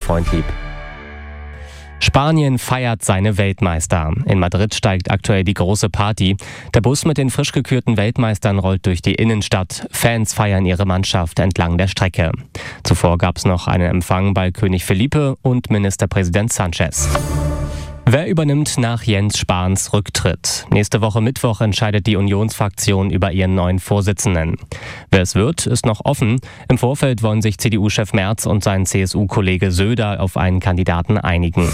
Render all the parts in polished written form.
Freund lieb. Spanien feiert seine Weltmeister. In Madrid steigt aktuell die große Party. Der Bus mit den frisch gekürten Weltmeistern rollt durch die Innenstadt. Fans feiern ihre Mannschaft entlang der Strecke. Zuvor gab es noch einen Empfang bei König Felipe und Ministerpräsident Sanchez. Wer übernimmt nach Jens Spahns Rücktritt? Nächste Woche Mittwoch entscheidet die Unionsfraktion über ihren neuen Vorsitzenden. Wer es wird, ist noch offen. Im Vorfeld wollen sich CDU-Chef Merz und sein CSU-Kollege Söder auf einen Kandidaten einigen.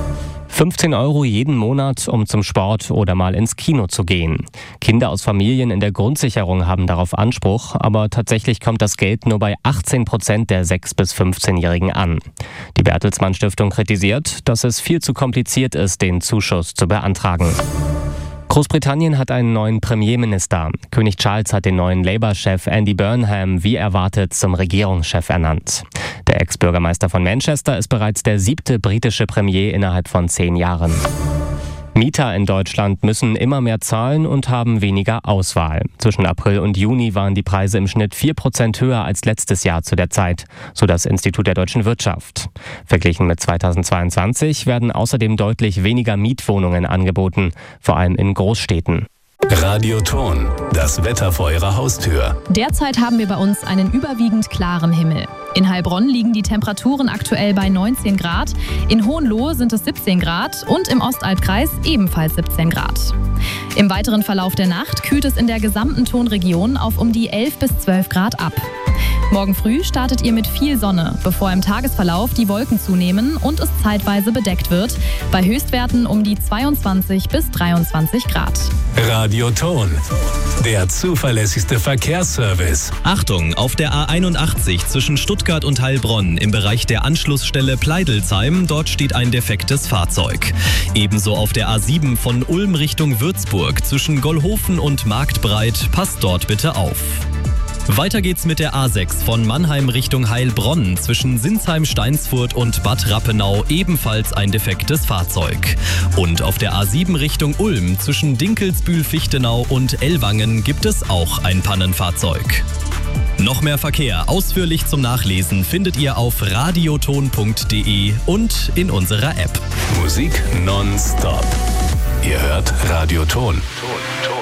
15 € jeden Monat, um zum Sport oder mal ins Kino zu gehen. Kinder aus Familien in der Grundsicherung haben darauf Anspruch, aber tatsächlich kommt das Geld nur bei 18% der 6- bis 15-Jährigen an. Die Bertelsmann Stiftung kritisiert, dass es viel zu kompliziert ist, den Zuschuss zu beantragen. Großbritannien hat einen neuen Premierminister. König Charles hat den neuen Labour-Chef Andy Burnham wie erwartet zum Regierungschef ernannt. Der Ex-Bürgermeister von Manchester ist bereits der 7. britische Premier innerhalb von 10 Jahren. Mieter in Deutschland müssen immer mehr zahlen und haben weniger Auswahl. Zwischen April und Juni waren die Preise im Schnitt 4% höher als letztes Jahr zu der Zeit, so das Institut der deutschen Wirtschaft. Verglichen mit 2022 werden außerdem deutlich weniger Mietwohnungen angeboten, vor allem in Großstädten. Radioton, das Wetter vor Ihrer Haustür. Derzeit haben wir bei uns einen überwiegend klaren Himmel. In Heilbronn liegen die Temperaturen aktuell bei 19 Grad, in Hohenlohe sind es 17 Grad und im Ostalbkreis ebenfalls 17 Grad. Im weiteren Verlauf der Nacht kühlt es in der gesamten Tonregion auf um die 11 bis 12 Grad ab. Morgen früh startet ihr mit viel Sonne, bevor im Tagesverlauf die Wolken zunehmen und es zeitweise bedeckt wird, bei Höchstwerten um die 22 bis 23 Grad. Radioton, der zuverlässigste Verkehrsservice. Achtung, auf der A81 zwischen Stuttgart und Heilbronn im Bereich der Anschlussstelle Pleidelsheim, dort steht ein defektes Fahrzeug. Ebenso auf der A7 von Ulm Richtung Würzburg zwischen Gollhofen und Marktbreit, passt dort bitte auf. Weiter geht's mit der A6 von Mannheim Richtung Heilbronn zwischen Sinsheim-Steinsfurt und Bad Rappenau, ebenfalls ein defektes Fahrzeug. Und auf der A7 Richtung Ulm zwischen Dinkelsbühl-Fichtenau und Ellwangen gibt es auch ein Pannenfahrzeug. Noch mehr Verkehr ausführlich zum Nachlesen findet ihr auf radioton.de und in unserer App. Musik nonstop. Ihr hört Radioton.